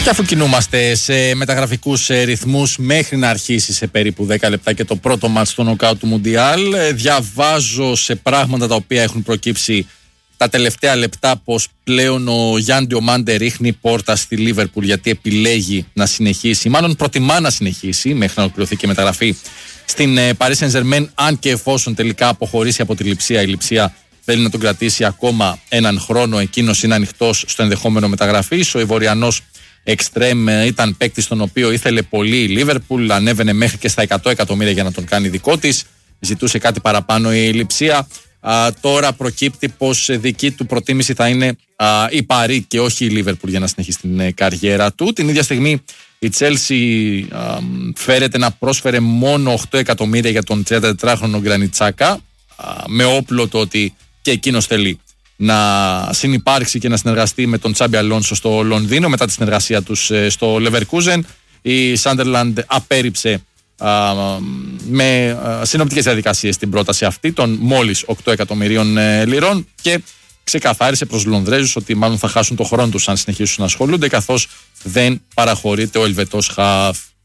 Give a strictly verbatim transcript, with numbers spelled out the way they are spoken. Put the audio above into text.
Και αφού κινούμαστε σε μεταγραφικούς ρυθμούς μέχρι να αρχίσει σε περίπου δέκα λεπτά και το πρώτο μάτς στο νοκάουτ του Μουντιάλ, διαβάζω σε πράγματα τα οποία έχουν προκύψει τα τελευταία λεπτά πως πλέον ο Γιάνν Διομάντε ρίχνει πόρτα στη Λίβερπουλ γιατί επιλέγει να συνεχίσει, μάλλον προτιμά να συνεχίσει μέχρι να ολοκληρωθεί και μεταγραφή στην Paris Saint-Germain, αν και εφόσον τελικά αποχωρήσει από τη Λειψία, η Λειψία θέλει να τον κρατήσει ακόμα έναν χρόνο. Εκείνος είναι ανοιχτός στο ενδεχόμενο μεταγραφής. Ο Ιβοριανός Εξτρέμ ήταν παίκτης τον οποίο ήθελε πολύ η Λίβερπουλ, ανέβαινε μέχρι και στα εκατό εκατομμύρια για να τον κάνει δικό της. Ζητούσε κάτι παραπάνω η Λειψία. Α, τώρα προκύπτει πως δική του προτίμηση θα είναι α, η Παρί και όχι η Λίβερπουλ για να συνεχίσει την ε, καριέρα του. Την ίδια στιγμή η Τσέλσι α, φέρεται να πρόσφερε μόνο οκτώ εκατομμύρια για τον τριαντατετράχρονο Γκρανιτσάκα, α, με όπλο το ότι και εκείνος θέλει να συνυπάρξει και να συνεργαστεί με τον Τσάμπι Αλόνσο στο Λονδίνο μετά τη συνεργασία τους ε, στο Λεβερκούζεν. Η Σάντερλαντ απέρριψε α, με α, συνοπτικές διαδικασίες την πρόταση αυτή των μόλις οκτώ εκατομμυρίων ε, λιρών και ξεκαθάρισε προς τους Λονδρέζους ότι μάλλον θα χάσουν το χρόνο τους αν συνεχίσουν να ασχολούνται, καθώς δεν παραχωρείται ο Ελβετός χαφ.